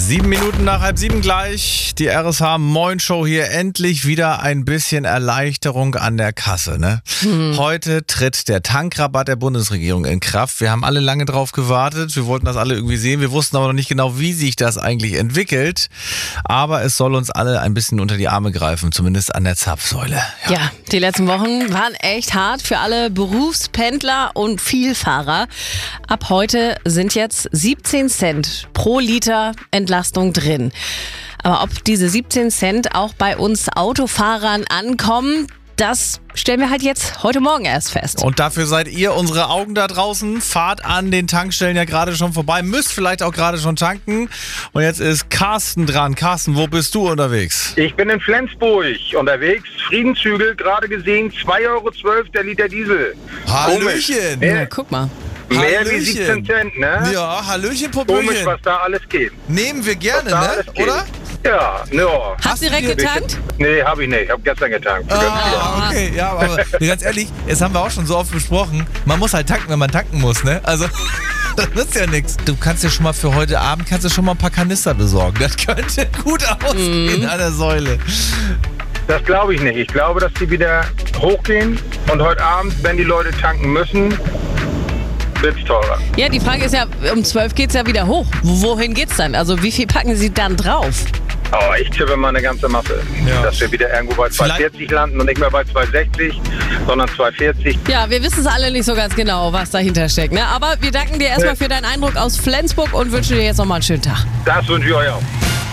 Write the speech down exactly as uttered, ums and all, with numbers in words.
Sieben Minuten nach halb sieben gleich. Die R S H Moin Show hier. Endlich wieder ein bisschen Erleichterung an der Kasse, ne? Hm. Heute tritt der Tankrabatt der Bundesregierung in Kraft. Wir haben alle lange drauf gewartet. Wir wollten das alle irgendwie sehen. Wir wussten aber noch nicht genau, wie sich das eigentlich entwickelt. Aber es soll uns alle ein bisschen unter die Arme greifen, zumindest an der Zapfsäule. Ja, ja, die letzten Wochen waren echt hart für alle Berufspendler und Vielfahrer. Ab heute sind jetzt siebzehn Cent pro Liter Entlastung drin. Aber ob diese siebzehn Cent auch bei uns Autofahrern ankommen, das stellen wir halt jetzt heute Morgen erst fest. Und dafür seid ihr unsere Augen da draußen. Fahrt an den Tankstellen ja gerade schon vorbei. Müsst vielleicht auch gerade schon tanken. Und jetzt ist Carsten dran. Carsten, wo bist du unterwegs? Ich bin in Flensburg unterwegs. Friedenszügel, gerade gesehen, zwei Euro zwölf der Liter Diesel. Hallöchen. Ja, guck mal. Mehr wie siebzehn Cent, ne? Ja, Hallöchen, Popöchen. Komisch, was da alles geht. Nehmen wir gerne, ne? Oder? Ja, ja. Hast du direkt getankt? Nee, hab ich nicht. Ich hab gestern getankt. Ah, okay, ja, aber ganz ehrlich, das haben wir auch schon so oft besprochen. Man muss halt tanken, wenn man tanken muss, ne? Also, das nützt ja nichts. Du kannst ja schon mal für heute Abend, kannst du schon mal ein paar Kanister besorgen. Das könnte gut ausgehen Mhm. an der Säule. Das glaube ich nicht. Ich glaube, dass die wieder hochgehen und heute Abend, wenn die Leute tanken müssen, wird's teurer. Ja, die Frage ist ja, um zwölf geht's ja wieder hoch. Wohin geht's dann? Also wie viel packen Sie dann drauf? Oh, ich tippe mal eine ganze Masse. Ja. Dass wir wieder irgendwo bei zwei vierzig landen und nicht mehr bei zwei sechzig, sondern zwei vierzig. Ja, wir wissen es alle nicht so ganz genau, was dahinter steckt. Ne? Aber wir danken dir erstmal für deinen Eindruck aus Flensburg und wünschen dir jetzt nochmal einen schönen Tag. Das wünsche ich euch auch.